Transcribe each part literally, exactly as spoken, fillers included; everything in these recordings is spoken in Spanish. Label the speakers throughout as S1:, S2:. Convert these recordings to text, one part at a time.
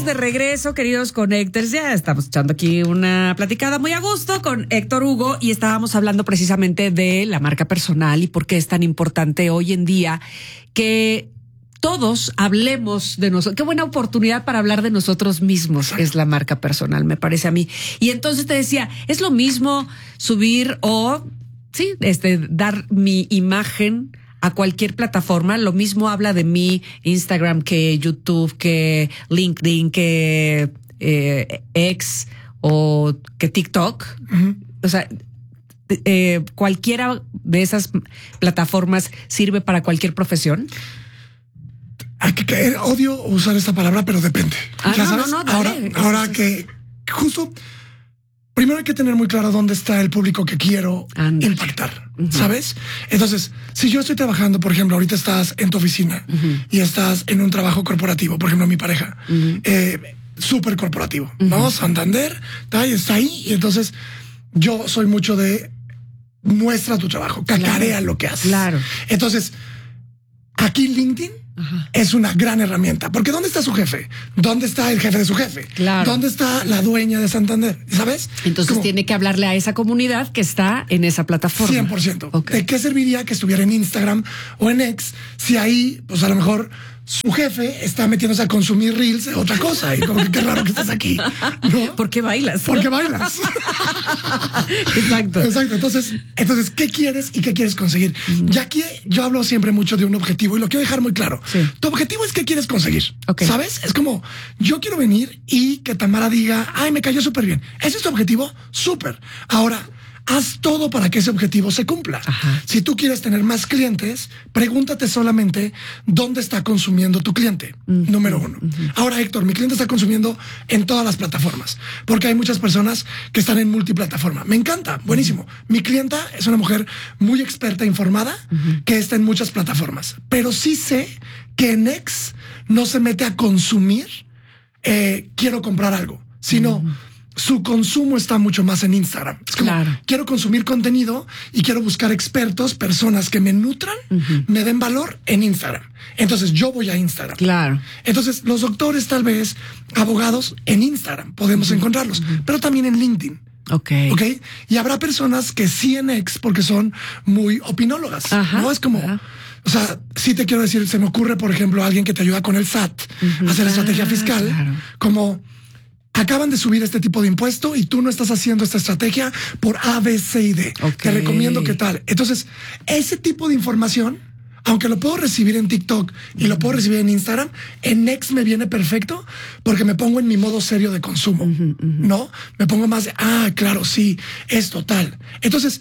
S1: estamos de regreso, queridos Connectors. Ya estamos echando aquí una platicada muy a gusto con Héctor Hugo y estábamos hablando precisamente de la marca personal y por qué es tan importante hoy en día que todos hablemos de nosotros. Qué buena oportunidad para hablar de nosotros mismos es la marca personal, me parece a mí. Y entonces te decía, es lo mismo subir o, sí, este, dar mi imagen a cualquier plataforma. Lo mismo habla de mí Instagram que YouTube, que LinkedIn, que eh, X o que TikTok. Uh-huh. O sea, eh, cualquiera de esas plataformas sirve para cualquier profesión.
S2: Hay que caer, odio usar esta palabra, pero depende.
S1: Ah,
S2: ya
S1: no,
S2: sabes,
S1: no, no,
S2: ahora,
S1: dale.
S2: ahora
S1: es,
S2: que justo primero hay que tener muy claro dónde está el público que quiero Andale. impactar, uh-huh. ¿sabes? Entonces, si yo estoy trabajando, por ejemplo, ahorita estás en tu oficina uh-huh. y estás en un trabajo corporativo, por ejemplo, mi pareja, uh-huh. eh, súper corporativo, uh-huh. ¿no? Santander, está ahí, está ahí, y entonces yo soy mucho de muestra tu trabajo, cacarea claro. lo que haces.
S1: Claro.
S2: Entonces, aquí LinkedIn Ajá. es una gran herramienta, porque ¿dónde está su jefe? ¿Dónde está el jefe de su jefe?
S1: Claro.
S2: ¿Dónde está la dueña de Santander? ¿Sabes?
S1: Entonces Como, tiene que hablarle a esa comunidad que está en esa plataforma.
S2: cien por ciento.
S1: Okay.
S2: ¿De qué serviría que estuviera en Instagram o en X si ahí, pues a lo mejor su jefe está metiéndose a consumir reels de otra cosa? Y como que qué raro que estás aquí, ¿no?
S1: ¿Por qué bailas?
S2: ¿Por qué bailas?
S1: Exacto.
S2: Exacto. Entonces, entonces, ¿qué quieres y qué quieres conseguir? Uh-huh. Y aquí yo hablo siempre mucho de un objetivo y lo quiero dejar muy claro.
S1: Sí.
S2: Tu objetivo es qué quieres conseguir.
S1: Okay.
S2: ¿Sabes? Es como, yo quiero venir y que Tamara diga, ay, me cayó súper bien. ¿Ese es tu objetivo? Súper. Ahora, haz todo para que ese objetivo se cumpla.
S1: Ajá.
S2: Si tú quieres tener más clientes, pregúntate solamente dónde está consumiendo tu cliente. Uh-huh. Número uno. Uh-huh. Ahora, Héctor, mi cliente está consumiendo en todas las plataformas, porque hay muchas personas que están en multiplataforma. Me encanta, buenísimo. Uh-huh. Mi clienta es una mujer muy experta, informada, uh-huh. que está en muchas plataformas, pero sí sé que en X no se mete a consumir, eh, quiero comprar algo, sino... Uh-huh. Su consumo está mucho más en Instagram. Es como, claro. quiero consumir contenido y quiero buscar expertos, personas que me nutran, uh-huh. me den valor en Instagram. Entonces yo voy a Instagram.
S1: Claro.
S2: Entonces los doctores, tal vez, abogados en Instagram podemos uh-huh. encontrarlos, uh-huh. pero también en LinkedIn.
S1: Ok.
S2: Ok. Y habrá personas que sí en X porque son muy opinólogas. Ajá. No es como... Ajá. O sea, sí te quiero decir, se me ocurre, por ejemplo, alguien que te ayuda con el S A T, uh-huh. a hacer ah, estrategia fiscal, claro. como... Acaban de subir este tipo de impuesto y tú no estás haciendo esta estrategia por A, B, C y D. Okay. Te recomiendo que tal. Entonces, ese tipo de información, aunque lo puedo recibir en TikTok y uh-huh. lo puedo recibir en Instagram, en X me viene perfecto porque me pongo en mi modo serio de consumo, uh-huh, uh-huh. ¿no? Me pongo más de, ah, claro, sí, esto, tal. Entonces,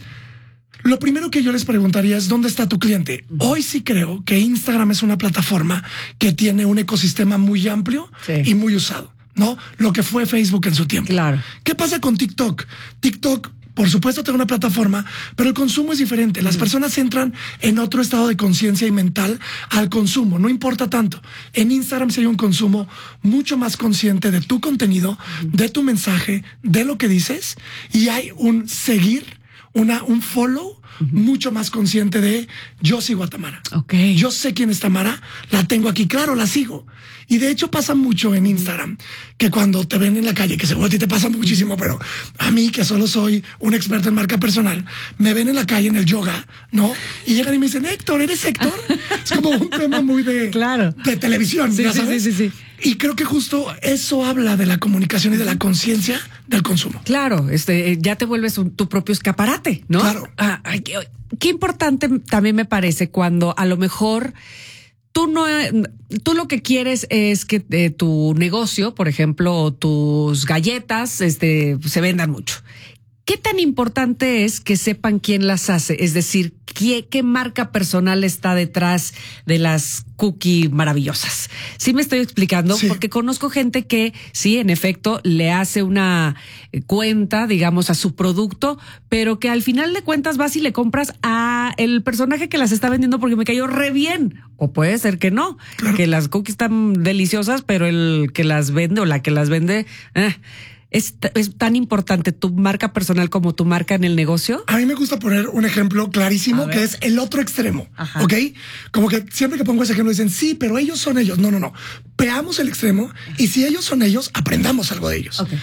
S2: lo primero que yo les preguntaría es, ¿dónde está tu cliente? Uh-huh. Hoy sí creo que Instagram es una plataforma que tiene un ecosistema muy amplio sí. y muy usado. ¿No? Lo que fue Facebook en su tiempo.
S1: Claro.
S2: ¿Qué pasa con TikTok? TikTok, por supuesto, tiene una plataforma, pero el consumo es diferente. Las mm. personas entran en otro estado de conciencia y mental al consumo. No importa tanto. En Instagram sí hay un consumo mucho más consciente de tu contenido, mm. de tu mensaje, de lo que dices, y hay un seguir, una, un follow uh-huh. mucho más consciente de yo sigo a Tamara.
S1: Okay.
S2: Yo sé quién es Tamara, la tengo aquí, claro, la sigo. Y de hecho pasa mucho en Instagram que cuando te ven en la calle, que seguro a ti te pasa muchísimo, pero a mí, que solo soy un experto en marca personal, me ven en la calle en el yoga, ¿no? Y llegan y me dicen, Héctor, ¿eres Héctor? Es como un tema muy de,
S1: claro.
S2: de televisión,
S1: sí,
S2: ¿ya
S1: sí,
S2: sabes?
S1: Sí, sí, sí.
S2: Y creo que justo eso habla de la comunicación y de la conciencia del consumo.
S1: Claro, este, ya te vuelves un, tu propio escaparate, ¿no?
S2: Claro.
S1: Ah, ay, qué, qué importante también me parece cuando a lo mejor tú no, tú lo que quieres es que eh, tu negocio, por ejemplo, tus galletas, este, se vendan mucho. ¿Qué tan importante es que sepan quién las hace? Es decir, ¿qué, qué marca personal está detrás de las cookies maravillosas? Sí me estoy explicando, sí. Porque conozco gente que sí, en efecto, le hace una cuenta, digamos, a su producto, pero que al final de cuentas vas y le compras a el personaje que las está vendiendo porque me cayó re bien. O puede ser que no, claro. Que las cookies están deliciosas, pero el que las vende o la que las vende... Eh, ¿Es, ¿Es tan importante tu marca personal como tu marca en el negocio?
S2: A mí me gusta poner un ejemplo clarísimo que es el otro extremo. Ajá. ¿Ok? Como que siempre que pongo ese ejemplo dicen, sí, pero ellos son ellos. No, no, no. Veamos el extremo y si ellos son ellos, aprendamos algo de ellos. Okay.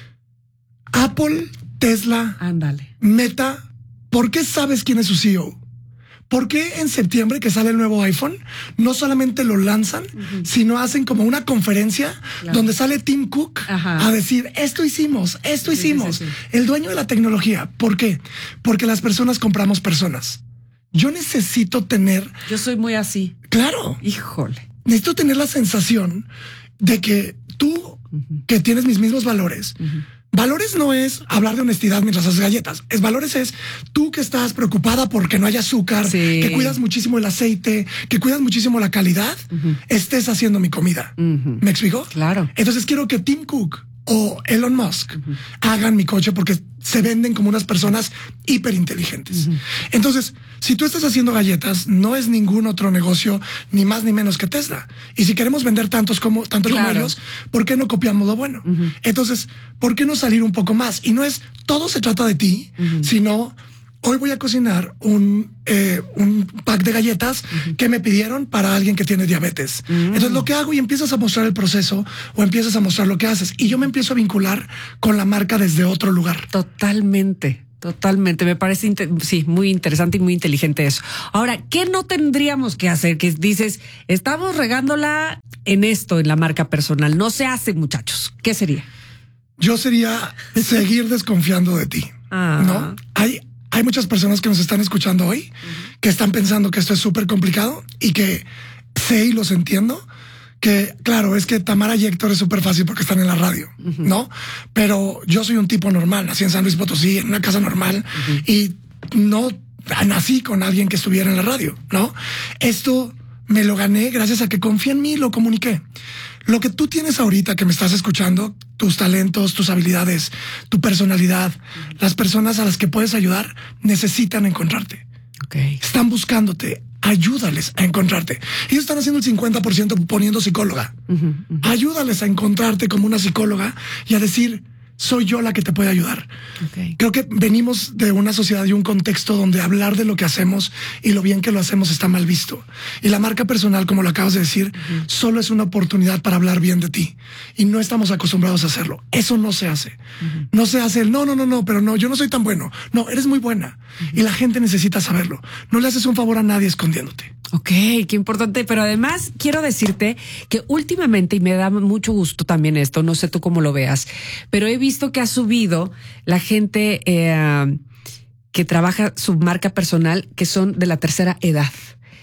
S2: Apple, Tesla,
S1: Ándale.
S2: Meta, ¿por qué sabes quién es su C E O? ¿Por qué en septiembre que sale el nuevo iPhone no solamente lo lanzan, uh-huh. sino hacen como una conferencia claro. donde sale Tim Cook Ajá. a decir, esto hicimos, esto sí, hicimos, sí, sí, sí. el dueño de la tecnología? ¿Por qué? Porque las personas compramos personas. Yo necesito tener...
S1: Yo soy muy así.
S2: Claro.
S1: Híjole.
S2: Necesito tener la sensación de que tú, uh-huh. que tienes mis mismos valores, uh-huh. valores no es hablar de honestidad mientras haces galletas. Es valores es tú que estás preocupada porque no hay azúcar, sí. que cuidas muchísimo el aceite, que cuidas muchísimo la calidad, uh-huh. estés haciendo mi comida. Uh-huh. ¿Me explico?
S1: Claro.
S2: Entonces quiero que Tim Cook o Elon Musk uh-huh. hagan mi coche porque se venden como unas personas hiperinteligentes. Uh-huh. Entonces, si tú estás haciendo galletas, no es ningún otro negocio, ni más ni menos que Tesla. Y si queremos vender tantos como, tanto claro. como ellos, ¿por qué no copiamos lo bueno? Uh-huh. Entonces, ¿por qué no salir un poco más? Y no es, todo se trata de ti, uh-huh. sino... Hoy voy a cocinar un, eh, un pack de galletas uh-huh. que me pidieron para alguien que tiene diabetes. Uh-huh. Entonces lo que hago y empiezas a mostrar el proceso o empiezas a mostrar lo que haces y yo me empiezo a vincular con la marca desde otro lugar.
S1: Totalmente. Totalmente, me parece inter- sí, muy interesante y muy inteligente eso. Ahora, ¿qué no tendríamos que hacer? Que dices, estamos regándola en esto, en la marca personal. No se hace, muchachos. ¿Qué sería?
S2: Yo sería seguir desconfiando de ti. Ah. ¿No? Hay Hay muchas personas que nos están escuchando hoy uh-huh. que están pensando que esto es súper complicado y que sé y los entiendo. Que claro, es que Tamara y Héctor es súper fácil porque están en la radio, uh-huh. ¿no? Pero yo soy un tipo normal, nací en San Luis Potosí, en una casa normal uh-huh. y no nací con alguien que estuviera en la radio, ¿no? Esto me lo gané gracias a que confié en mí y lo comuniqué. Lo que tú tienes ahorita que me estás escuchando, tus talentos, tus habilidades, tu personalidad, uh-huh. las personas a las que puedes ayudar necesitan encontrarte.
S1: Okay.
S2: Están buscándote. Ayúdales a encontrarte. Ellos están haciendo el cincuenta por ciento poniendo psicóloga. Uh-huh, uh-huh. Ayúdales a encontrarte como una psicóloga y a decir, soy yo la que te puede ayudar. Okay. Creo que venimos de una sociedad y un contexto donde hablar de lo que hacemos y lo bien que lo hacemos está mal visto. Y la marca personal, como lo acabas de decir, uh-huh. solo es una oportunidad para hablar bien de ti. Y no estamos acostumbrados a hacerlo. Eso no se hace. Uh-huh. No se hace el no, no, no, no, pero no, yo no soy tan bueno. No, eres muy buena. Uh-huh. Y la gente necesita saberlo. No le haces un favor a nadie escondiéndote.
S1: Ok, qué importante. Pero además quiero decirte que últimamente, y me da mucho gusto también esto, no sé tú cómo lo veas, pero he visto que ha subido la gente eh, que trabaja su marca personal, que son de la tercera edad.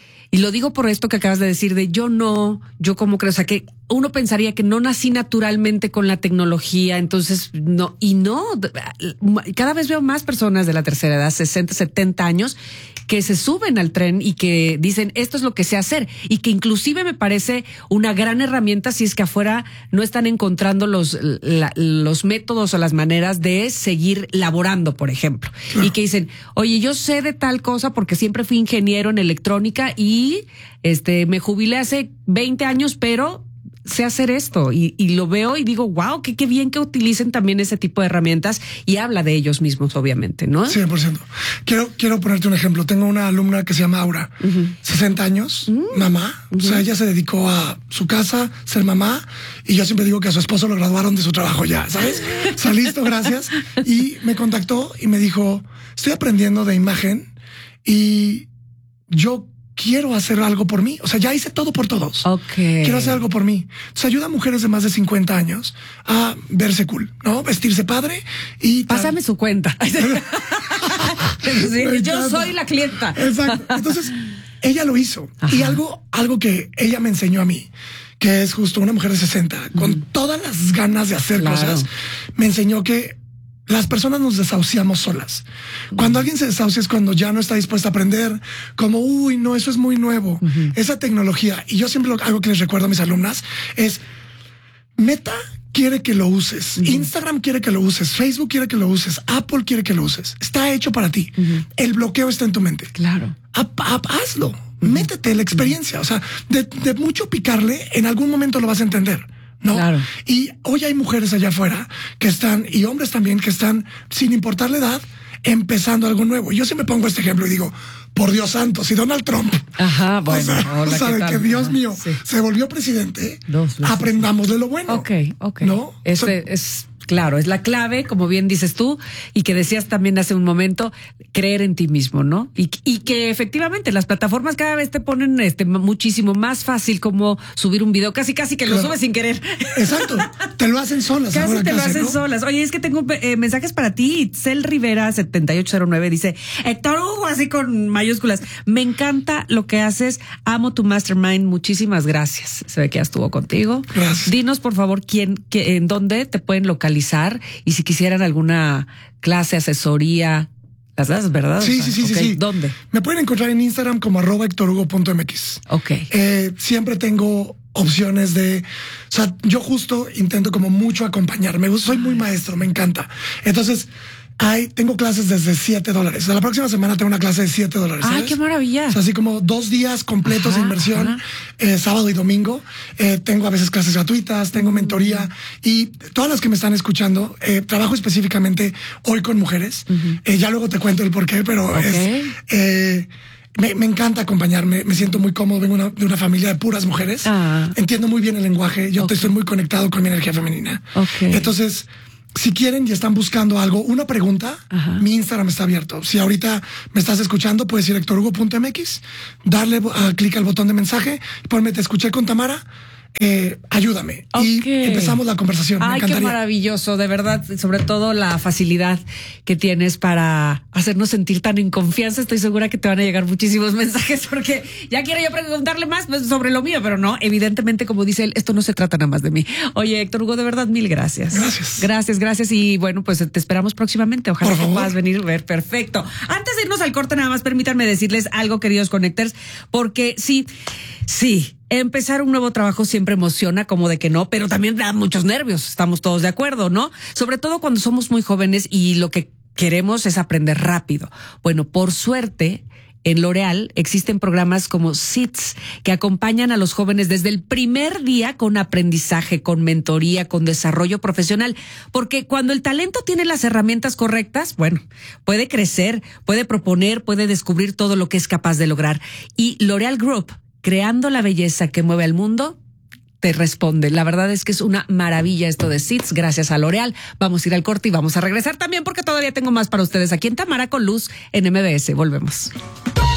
S1: Y lo digo por esto que acabas de decir de yo no, yo como creo, o sea que uno pensaría que no nací naturalmente con la tecnología, entonces no, y no, cada vez veo más personas de la tercera edad, sesenta, setenta años, que se suben al tren y que dicen esto es lo que sé hacer y que inclusive me parece una gran herramienta si es que afuera no están encontrando los, la, los métodos o las maneras de seguir laborando, por ejemplo. Ah. Y que dicen, oye, yo sé de tal cosa porque siempre fui ingeniero en electrónica y este me jubilé hace veinte años, pero sé hacer esto y, y lo veo y digo, wow, qué, qué bien que utilicen también ese tipo de herramientas y habla de ellos mismos, obviamente, ¿no?
S2: cien por ciento. Quiero, quiero ponerte un ejemplo. Tengo una alumna que se llama Aura, uh-huh. sesenta años, uh-huh. mamá. Uh-huh. O sea, ella se dedicó a su casa, ser mamá, y yo siempre digo que a su esposo lo graduaron de su trabajo ya, ¿sabes? O sea, listo, gracias. Y me contactó y me dijo, estoy aprendiendo de imagen y yo quiero hacer algo por mí. O sea, ya hice todo por todos.
S1: Okay.
S2: Quiero hacer algo por mí. Entonces ayuda a mujeres de más de cincuenta años a verse cool, ¿no? Vestirse padre y...
S1: Pásame su cuenta. Sí, yo soy la clienta.
S2: Exacto. Entonces, ella lo hizo. Ajá. Y algo, algo que ella me enseñó a mí, que es justo una mujer de sesenta, mm. con todas las ganas de hacer claro. cosas, me enseñó que las personas nos desahuciamos solas. Cuando uh-huh. alguien se desahucia es cuando ya no está dispuesta a aprender, como, uy, no, eso es muy nuevo. Uh-huh. Esa tecnología, y yo siempre lo, algo que les recuerdo a mis alumnas es, Meta quiere que lo uses, uh-huh. Instagram quiere que lo uses, Facebook quiere que lo uses, Apple quiere que lo uses. Está hecho para ti. Uh-huh. El bloqueo está en tu mente.
S1: Claro.
S2: Ap- ap- hazlo. Uh-huh. Métete la experiencia. O sea, de, de mucho picarle, en algún momento lo vas a entender. ¿no?
S1: Claro.
S2: Y hoy hay mujeres allá afuera que están, y hombres también, que están, sin importar la edad, empezando algo nuevo. Yo siempre pongo este ejemplo y digo, por Dios santo, si Donald Trump,
S1: Ajá, bueno,
S2: o sea,
S1: hola,
S2: o sea de que Dios
S1: Ajá,
S2: mío
S1: sí.
S2: se volvió presidente,
S1: Dos veces.
S2: aprendamos de lo bueno.
S1: Ok, ok.
S2: ¿No?
S1: Este
S2: O sea,
S1: es claro, es la clave, como bien dices tú, y que decías también hace un momento, creer en ti mismo, ¿no? Y, y que efectivamente las plataformas cada vez te ponen este muchísimo más fácil como subir un video, casi casi que
S2: claro.
S1: lo subes sin querer.
S2: Exacto, te lo hacen solas.
S1: Casi
S2: ahora
S1: te lo
S2: casi,
S1: hacen
S2: ¿no?
S1: solas. Oye, es que tengo eh, mensajes para ti. Itzel Rivera setenta y ocho cero nueve dice, Héctor Hugo, así con mayúsculas. Me encanta lo que haces. Amo tu mastermind. Muchísimas gracias. Se ve que ya estuvo contigo.
S2: Gracias.
S1: Dinos, por favor, quién, qué, en dónde te pueden localizar y si quisieran alguna clase, asesoría. Las das, ¿verdad?
S2: Sí,
S1: o sea,
S2: sí, sí,
S1: okay.
S2: sí, sí.
S1: ¿Dónde?
S2: Me pueden encontrar en Instagram como arroba hectorhugo.mx.
S1: Ok.
S2: Eh, siempre tengo opciones de, o sea, yo justo intento como mucho acompañarme. Soy muy maestro, me encanta. Entonces, hay, tengo clases desde siete dólares. O sea, la próxima semana tengo una clase de siete dólares.
S1: ¡Ay, qué maravilla!
S2: O sea, así como dos días completos
S1: Ajá,
S2: de inversión, eh, sábado y domingo. Eh, tengo a veces clases gratuitas, tengo mentoría y todas las que me están escuchando, eh, trabajo específicamente hoy con mujeres. Uh-huh. eh, ya luego te cuento el porqué, pero okay. es... Eh, Me, me encanta acompañarme, me siento muy cómodo, vengo una, de una familia de puras mujeres, ah. entiendo muy bien el lenguaje, yo okay. te estoy muy conectado con mi energía femenina.
S1: Okay.
S2: Entonces, si quieren y están buscando algo, una pregunta, Ajá. mi Instagram está abierto. Si ahorita me estás escuchando, puedes ir a hector hugo punto m x, darle uh, clic al botón de mensaje, ponme te escuché con Tamara. Eh, ayúdame okay. y empezamos la conversación.
S1: Ay,
S2: me encantaría.
S1: Qué maravilloso, de verdad, sobre todo la facilidad que tienes para hacernos sentir tan en confianza. Estoy segura que te van a llegar muchísimos mensajes porque ya quiero yo preguntarle más sobre lo mío, pero no, evidentemente, como dice él, esto no se trata nada más de mí. Oye, Héctor Hugo, de verdad, mil gracias.
S2: Gracias.
S1: Gracias, gracias y bueno, pues te esperamos próximamente. Ojalá que puedas venir a ver. Perfecto. Antes de irnos al corte, nada más permítanme decirles algo, queridos connectors, porque sí, sí. Empezar un nuevo trabajo siempre emociona, como de que no, pero también da muchos nervios, estamos todos de acuerdo, ¿no? Sobre todo cuando somos muy jóvenes y lo que queremos es aprender rápido. Bueno, por suerte, en L'Oréal existen programas como S I T S que acompañan a los jóvenes desde el primer día con aprendizaje, con mentoría, con desarrollo profesional, porque cuando el talento tiene las herramientas correctas, bueno, puede crecer, puede proponer, puede descubrir todo lo que es capaz de lograr. Y L'Oréal Group, creando la belleza que mueve al mundo, te responde. La verdad es que es una maravilla esto de S I T S, gracias a L'Oréal. Vamos a ir al corte y vamos a regresar también porque todavía tengo más para ustedes aquí en Tamara con Luz en M B S. Volvemos.